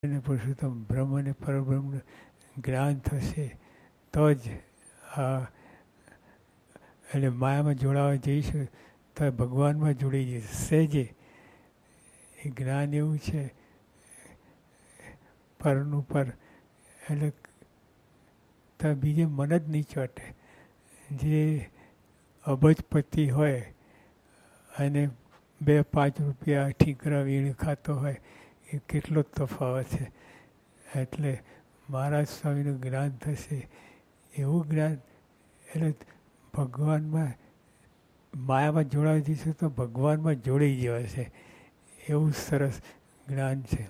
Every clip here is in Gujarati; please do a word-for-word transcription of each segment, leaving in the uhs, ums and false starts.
અને પુરુષોત્તમ બ્રહ્મ અને પરબ્રહ્મનું જ્ઞાન થશે તો જ આ એટલે માયામાં જોડાવા જઈશું તો ભગવાનમાં જોડી જશે જે એ જ્ઞાન એવું છે પરનું પર એટલે તો બીજે મન જ નહીં ચોટે. જે અબજપતિ હોય અને બે પાંચ રૂપિયા ઠીકરા વીણ ખાતો હોય એ કેટલો તફાવત છે. એટલે મહારાજ સ્વામીનું જ્ઞાન થશે એવું જ્ઞાન એટલે ભગવાનમાં માયામાં જોડાવી દઈશું તો ભગવાનમાં જોડાઈ જવાશે એવું સરસ જ્ઞાન છે.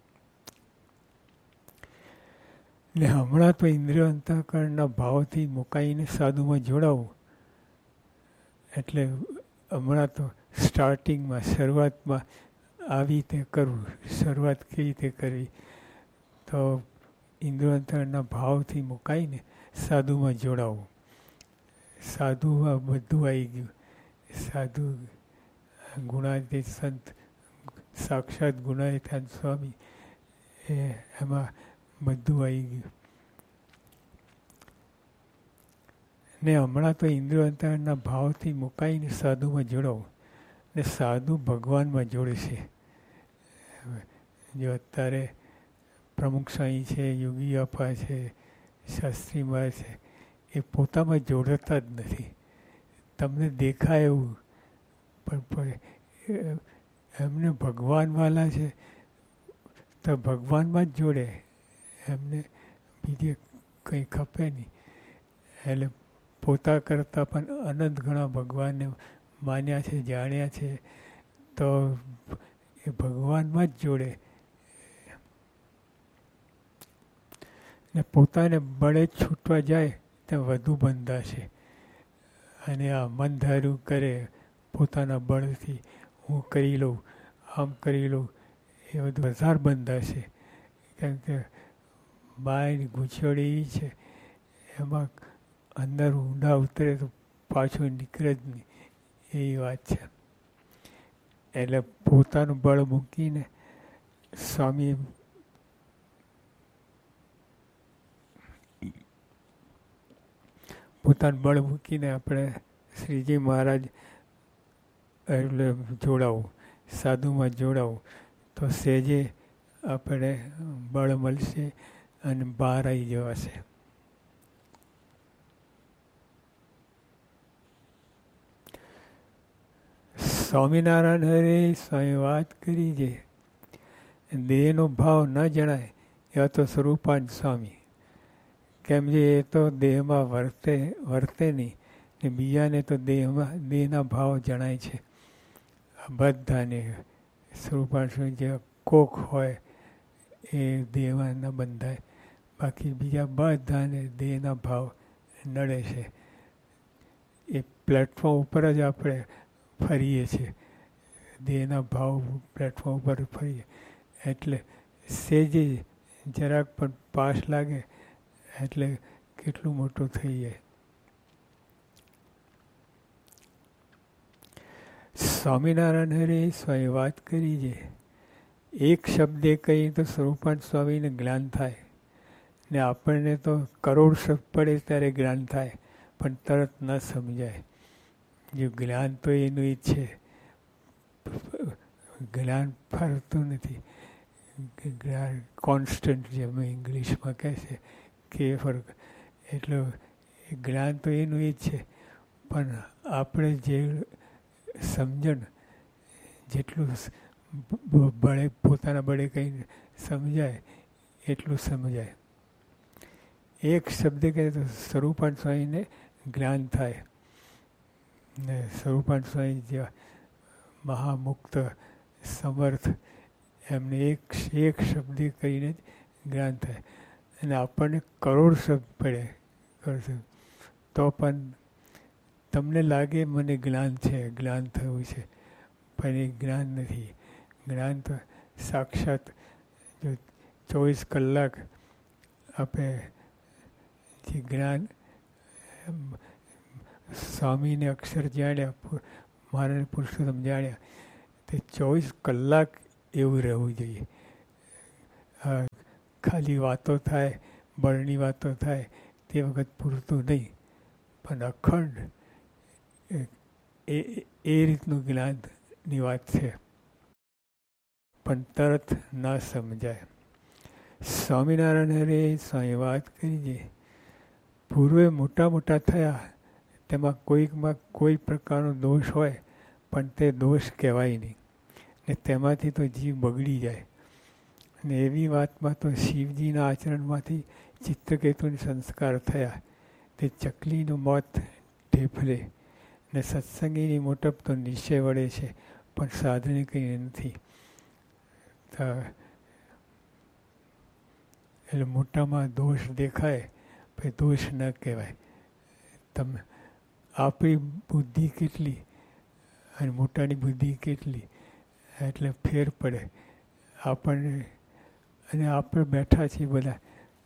ને હમણાં તો ઇન્દ્રિયો અંતઃકરણના ભાવથી મુકાઈને સાધુમાં જોડાવું એટલે હમણાં તો સ્ટાર્ટિંગમાં શરૂઆતમાં આવી રીતે કરવું. શરૂઆત કેવી રીતે કરવી તો ઇન્દ્રિયો અંતઃકરણના ભાવથી મુકાઈને સાધુમાં જોડાવું. સાધુમાં બધું આવી ગયું. સાધુ ગુણાતીત સંત સાક્ષાત ગુણાતીત સ્વામી એ એમાં બધું આવી ગયું. ને હમણાં તો ઇન્દ્રિયો અંતઃકરણના ભાવથી મુકાઈને સાધુમાં જોડાવું ને સાધુ ભગવાનમાં જોડશે. જો અત્યારે પ્રમુખ સ્વામી છે, યોગી આપા છે, શાસ્ત્રીમાં છે, એ પોતામાં જોડતા જ નથી. તમને દેખાય એવું પણ એમને ભગવાનવાલા છે તો ભગવાનમાં જ જોડે. એમને બીજે કંઈ ખપે નહીં. એટલે પોતા કરતાં પણ અનંત ઘણા ભગવાનને માન્યા છે, જાણ્યા છે તો એ ભગવાનમાં જ જોડે. ને પોતાને બળે છૂટવા જાય તો વધુ બંધાશે. અને આ મન ધાર્યું કરે પોતાના બળથી હું કરી લઉં, આમ કરી લઉં, એ બધું વધારે બંધાશે. કેમ કે માયાની ગૂંચવણી એવી છે એમાં અંદર ઊંડા ઉતરે તો પાછું નીકળે જ નહીં એવી વાત છે. એટલે પોતાનું બળ મૂકીને સ્વામી પોતાનું બળ મૂકીને આપણે શ્રીજી મહારાજ એટલે જોડાવું, સાધુમાં જોડાવું તો સહેજે આપણે બળ મળશે અને બહાર આવી જવાશે. સ્વામિનારાયણ હરે સ્વામી વાત કરી છે દેહનો ભાવ ન જણાય એવા તો સ્વરૂપાન સ્વામી. કેમ જે એ તો દેહમાં વર્તે વર્તે નહીં ને બીજાને તો દેહમાં દેહના ભાવ જણાય છે. બધાને સ્વરૂપાન સ્વામી જે કોક હોય એ દેહમાં ન બંધાય, બાકી બીજા બધાને દેહના ભાવ નડે છે. એ પ્લેટફોર્મ ઉપર જ આપણે ફરીએ છીએ. દેહના ભાવ પ્લેટફોર્મ ઉપર ફરીએ એટલે સેજે જરાક પણ પાસ લાગે એટલે કેટલું મોટું થઈ જાય. સ્વામિનારાયણ હરે સ્વામી વાત કરી છે એક શબ્દે કહીએ તો સ્વરૂપાન સ્વામીને જ્ઞાન થાય ને આપણને તો કરોડ શબ્દ પડે ત્યારે જ્ઞાન થાય પણ તરત ન સમજાય. જો જ્ઞાન તો એનું જ છે, જ્ઞાન ફરતું નથી. જ્ઞાન કોન્સ્ટન્ટ જેમ ઇંગ્લિશમાં કહે છે કે ફરક એટલે જ્ઞાન તો એનું જ છે પણ આપણે જે સમજણ જેટલું બળે પોતાના બળે કંઈ સમજાય એટલું સમજાય. એક શબ્દ કહે તો સ્વરૂપાન સ્વામીને જ્ઞાન થાય ને સ્વરૂપાન સ્વામી જેવા મહામુક્ત સમર્થ એમને એક એક શબ્દ કહીને જ જ્ઞાન થાય. અને આપણને કરોડ શબ્દ પડે કરશે તો પણ તમને લાગે મને જ્ઞાન છે, જ્ઞાન થયું છે, પણ એ જ્ઞાન નથી. જ્ઞાન તો સાક્ષાત જો ચોવીસ કલાક આપણે જે જ્ઞાન સ્વામીને અક્ષર જાણ્યા, મહારાજ પુરુષોત્તમ જાણ્યા તે ચોવીસ કલાક એવું રહેવું જોઈએ. ખાલી વાતો થાય, બળની વાતો થાય તે વખત પૂરતું નહીં, પણ અખંડ એ એ રીતનું જ્ઞાનની વાત છે. પણ તરત ના સમજાય. સ્વામિનારાયણ હરે સ્વામી વાત કરી છે, પૂર્વે મોટા મોટા થયા તેમાં કોઈકમાં કોઈ પ્રકારનો દોષ હોય પણ તે દોષ કહેવાય નહીં ને તેમાંથી તો જીવ બગડી જાય. અને એવી વાતમાં તો શિવજીના આચરણમાંથી ચિત્રકેતુને સંસ્કાર થયા, તે ચકલીનું મોત ઢેફલે ને સત્સંગીની મોટપ તો નિશ્ચય વળે છે પણ સાધને કંઈ નથી. એટલે મોટામાં દોષ દેખાય પછી દોષ ન કહેવાય. તમે આપણી બુદ્ધિ કેટલી અને મોટાની બુદ્ધિ કેટલી એટલે ફેર પડે આપણને. અને આપણે બેઠા છીએ બધા,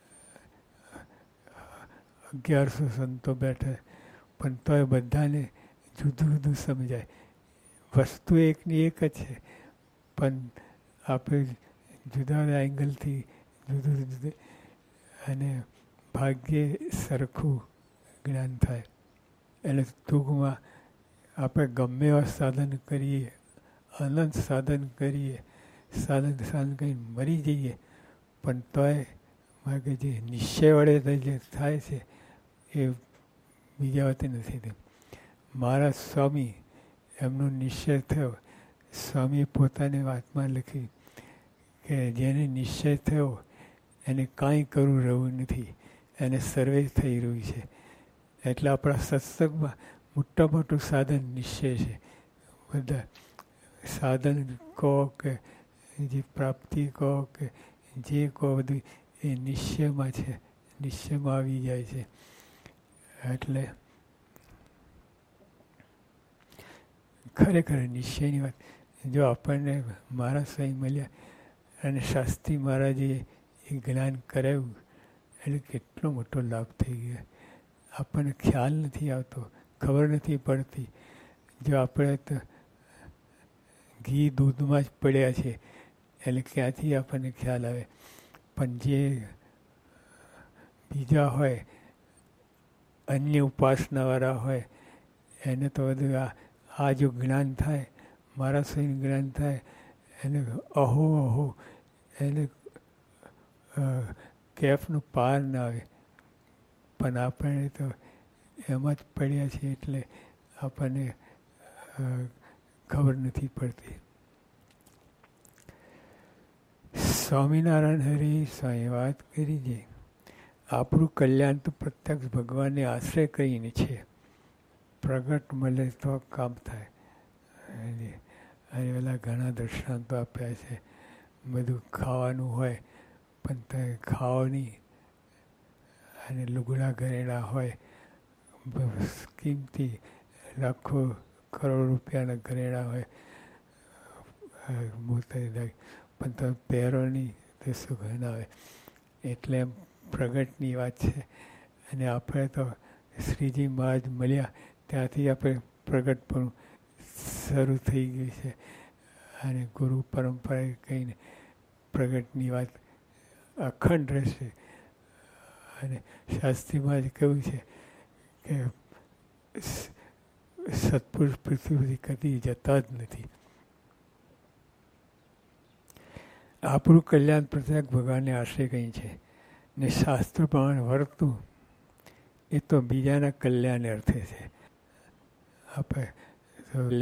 અગિયારસો સંતો બેઠા, પણ તોય બધાને જુદું જુદું સમજાય. વસ્તુ એકની એક જ છે પણ આપણે જુદા જુદા એંગલથી જુદું જુદું અને ભાગ્યે સરખું જ્ઞાન થાય. એટલે ટૂંકમાં આપણે ગમે એવા સાધન કરીએ, અનંત સાધન કરીએ, સાધન સાધન કંઈ મરી જઈએ પણ તોય મારે જે નિશ્ચય વડે જે થાય છે એ બીજા વાતે નથી થયું. મારા સ્વામી એમનો નિશ્ચય થયો. સ્વામીએ પોતાની વાતમાં લખ્યું કે જેને નિશ્ચય થયો એને કાંઈ કરવું રહ્યું નથી, એને સર્વે થઈ રહ્યું છે. એટલે આપણા સત્સંગમાં મોટા મોટું સાધન નિશ્ચય છે. બધા સાધન કહો કે જે પ્રાપ્તિ કહો કે જે કહો બધું એ નિશ્ચયમાં છે, નિશ્ચયમાં આવી જાય છે. એટલે ખરેખર નિશ્ચયની વાત. જો આપણને મારા સ્વામી મળ્યા અને શાસ્ત્રી મહારાજે એ જ્ઞાન કરાવ્યું એટલે કેટલો મોટો લાભ થઈ ગયો. આપણને ખ્યાલ નથી આવતો, ખબર નથી પડતી. જો આપણે તો ઘી દૂધમાં જ પડ્યા છે એટલે ક્યાંથી આપણને ખ્યાલ આવે. પણ જે બીજા હોય, અન્ય ઉપાસનાવાળા હોય, એને તો બધું આ આ જો જ્ઞાન થાય, મારા સ્વામી જ્ઞાન થાય એને અહો અહો એને કેફનું પાર ના આવે. પણ આપણે તો એમાં જ પડ્યા છીએ એટલે આપણને ખબર નથી પડતી. સ્વામિનારાયણ હરિ સ્વામી વાત કરી છે, આપણું કલ્યાણ તો પ્રત્યક્ષ ભગવાનને આશ્રય કરીને છે. પ્રગટ મળે તો કામ થાય. અને પેલા ઘણા દ્રષ્ટાંતો આપ્યા છે. બધું ખાવાનું હોય પણ તે ખાઓ નહીં, અને લુગડા ઘરેણા હોય, કિંમતી લાખો કરોડ રૂપિયાના ઘરેણા હોય, મોતી પણ તમે પહેરો નહીં તો સુખ ના આવે. એટલે એમ પ્રગટની વાત છે. અને આપણે તો શ્રીજી મહારાજ મળ્યા ત્યાંથી આપણે પ્રગટ પણ શરૂ થઈ ગયું છે. અને ગુરુ પરંપરાએ કહીને પ્રગટની વાત અખંડ રહેશે. અને શાસ્ત્રીમાં જ કહ્યું છે કે સત્પુરુષ પૃથ્વીથી કદી જતા જ નથી. આપણું કલ્યાણ પ્રત્યેક ભગવાનને આશ્રય કહી છે ને શાસ્ત્ર પ્રમાણે વર્તવું એ તો બીજાના કલ્યાણ અર્થે છે. આપણે